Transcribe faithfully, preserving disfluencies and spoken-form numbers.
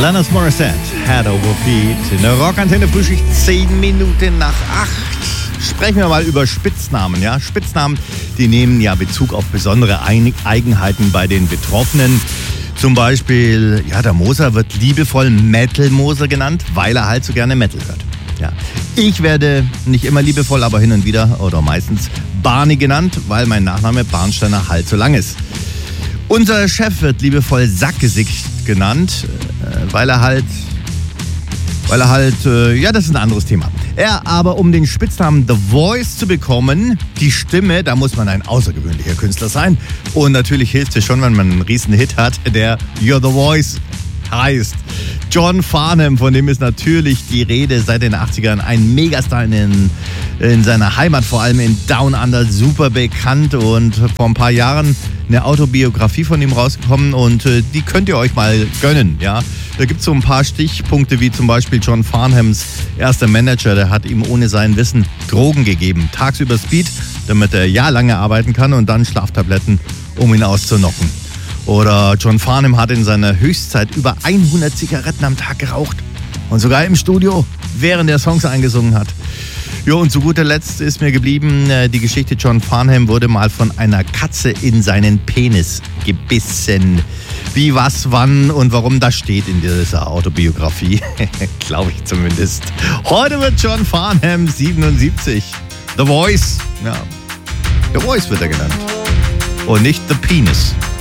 Alanis Morissette, Head Over Feet. In der Rockantenne Frühschicht zehn Minuten nach acht. Sprechen wir mal über Spitznamen. Ja? Spitznamen, die nehmen ja Bezug auf besondere Eigenheiten bei den Betroffenen. Zum Beispiel, ja, der Moser wird liebevoll Metal Moser genannt, weil er halt so gerne Metal hört. Ja. Ich werde nicht immer liebevoll, aber hin und wieder oder meistens Barney genannt, weil mein Nachname Barnsteiner halt so lang ist. Unser Chef wird liebevoll Sackgesicht genannt, weil er halt, weil er halt, ja, das ist ein anderes Thema. Er aber, um den Spitznamen The Voice zu bekommen, die Stimme, da muss man ein außergewöhnlicher Künstler sein. Und natürlich hilft es schon, wenn man einen riesen Hit hat, der You're the Voice heißt. John Farnham, von dem ist natürlich die Rede, seit den achtzigern ein Megastar in, in seiner Heimat, vor allem in Down Under, super bekannt und vor ein paar Jahren eine Autobiografie von ihm rausgekommen und äh, die könnt ihr euch mal gönnen, ja. Da gibt es so ein paar Stichpunkte, wie zum Beispiel John Farnhams erster Manager, der hat ihm ohne sein Wissen Drogen gegeben. Tagsüber Speed, damit er jahrelange arbeiten kann und dann Schlaftabletten, um ihn auszunocken. Oder John Farnham hat in seiner Höchstzeit über hundert Zigaretten am Tag geraucht. Und sogar im Studio, während er Songs eingesungen hat. Jo, und zu guter Letzt ist mir geblieben, die Geschichte John Farnham wurde mal von einer Katze in seinen Penis gebissen. Wie, was, wann und warum, das steht in dieser Autobiografie. Glaube ich zumindest. Heute wird John Farnham siebenundsiebzig. The Voice. Ja, The Voice wird er genannt. Und nicht The Penis.